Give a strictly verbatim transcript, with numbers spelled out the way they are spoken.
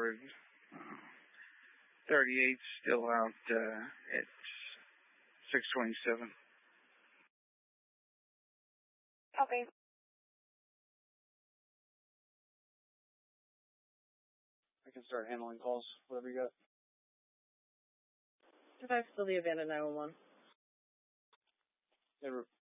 reported. Uh, thirty-eight still out uh, at six twenty-seven. Okay. I can start handling calls, whatever you got. If I still the abandoned nine one one. Never.